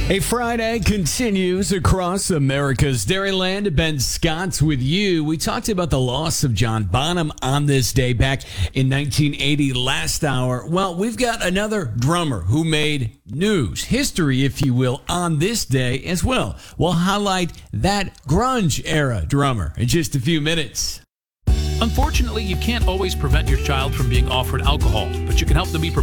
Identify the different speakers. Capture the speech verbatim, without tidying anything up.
Speaker 1: A Friday continues across America's Dairyland. Ben Scott's with you. We talked about the loss of John Bonham on this day back in nineteen eighty last hour. Well, we've got another drummer who made news, history, if you will, on this day as well. We'll highlight that grunge era drummer in just a few minutes.
Speaker 2: Unfortunately, you can't always prevent your child from being offered alcohol, but you can help them be prepared